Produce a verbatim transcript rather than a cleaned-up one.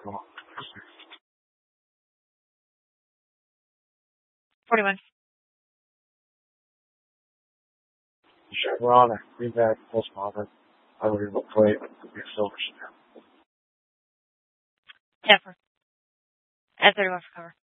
forty-one. We're on a greenback postmodern. I would even play with silver snare. ten for. At thirty-one for cover.